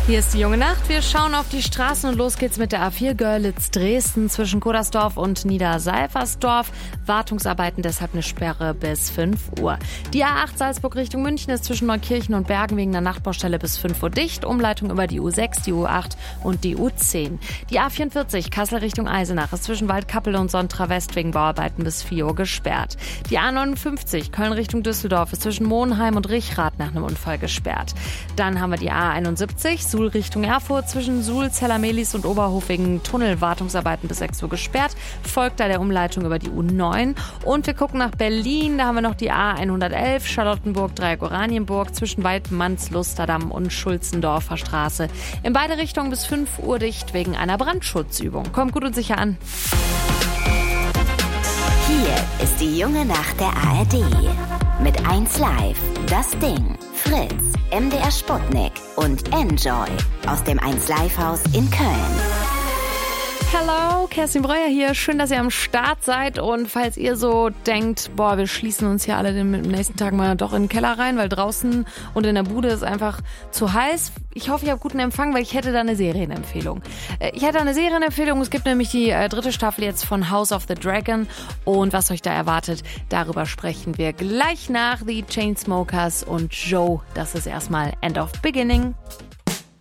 Hier ist die junge Nacht. Wir schauen auf die Straßen und los geht's mit der A4 Görlitz-Dresden zwischen Kodersdorf und Niedersalversdorf. Wartungsarbeiten, deshalb eine Sperre bis 5 Uhr. Die A8 Salzburg Richtung München ist zwischen Neukirchen und Bergen wegen der Nachtbaustelle bis 5 Uhr dicht. Umleitung über die U6, die U8 und die U10. Die A44 Kassel Richtung Eisenach ist zwischen Waldkappel und Sontra West wegen Bauarbeiten bis 4 Uhr gesperrt. Die A59 Köln Richtung Düsseldorf ist zwischen Monheim und Richrath nach einem Unfall gesperrt. Dann haben wir die A71 Suhl Richtung Erfurt zwischen Suhl, Zellermelis und Oberhof wegen Tunnelwartungsarbeiten bis 6 Uhr gesperrt. Folgt da der Umleitung über die U9. Und wir gucken nach Berlin. Da haben wir noch die A111 Charlottenburg, Dreieck-Oranienburg zwischen Weidmanns, Lusterdamm und Schulzendorfer Straße. In beide Richtungen bis 5 Uhr dicht wegen einer Brandschutzübung. Kommt gut und sicher an. Hier ist die junge Nacht der ARD. Mit 1 Live, Das Ding, Fritz, MDR Sputnik und Enjoy aus dem 1 Live Haus in Köln. Hallo, Kerstin Breuer hier. Schön, dass ihr am Start seid. Und falls ihr so denkt, wir schließen uns hier alle den nächsten Tag mal doch in den Keller rein, weil draußen und in der Bude ist einfach zu heiß. Ich hoffe, ihr habt guten Empfang, weil ich hätte da eine Serienempfehlung. Es gibt nämlich die 3. Staffel jetzt von House of the Dragon. Und was euch da erwartet, darüber sprechen wir gleich nach The Chainsmokers und Joe. Das ist erstmal End of Beginning.